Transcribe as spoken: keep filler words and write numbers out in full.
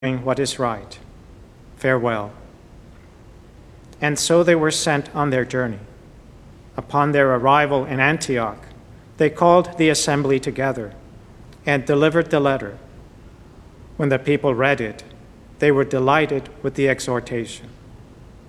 what is right. Farewell." And so they were sent on their journey. Upon their arrival in Antioch, they called the assembly together and delivered the letter. When the people read it, they were delighted with the exhortation.